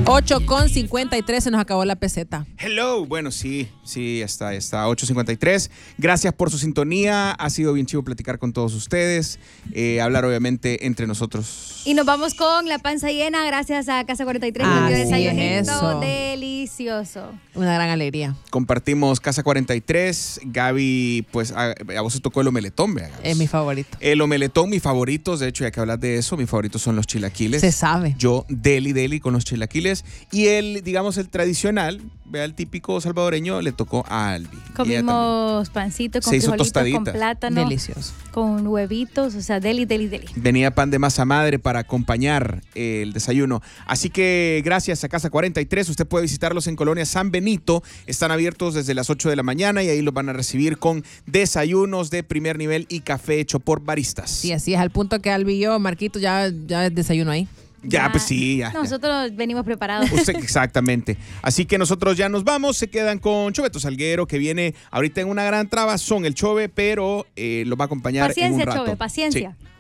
8:53, se nos acabó la peseta. Hello, bueno, sí, está 8:53. Gracias por su sintonía, ha sido bien chivo platicar con todos ustedes, hablar obviamente entre nosotros. Y nos vamos con la panza llena, gracias a Casa 43, que nos dio desayunito delicioso. Una gran alegría. Compartimos Casa 43, Gaby, pues a vos se tocó el omeletón, vea. Es mi favorito. El omeletón, mis favoritos, de hecho, ya que hablas de eso, mis favoritos son los chilaquiles. Se sabe. Yo, deli con los chilaquiles. Y el tradicional, vea, el típico salvadoreño, le tocó a Albi. Comimos pancito con frijolitos, con plátano. Delicioso. Con huevitos, o sea, deli. Venía pan de masa madre para acompañar el desayuno. Así que gracias a Casa 43, usted puede visitarlos en Colonia San Benito. Están abiertos desde las 8 de la mañana y ahí los van a recibir con desayunos de primer nivel y café hecho por baristas. Sí, así es, al punto que Albi y yo, Marquito, ya desayuno ahí. Ya, pues sí, ya. Nosotros venimos preparados. Exactamente. Así que nosotros ya nos vamos. Se quedan con Choveto Salguero, que viene ahorita en una gran trabazón el Chove, pero lo va a acompaciar en un rato. Chove, paciencia. Sí.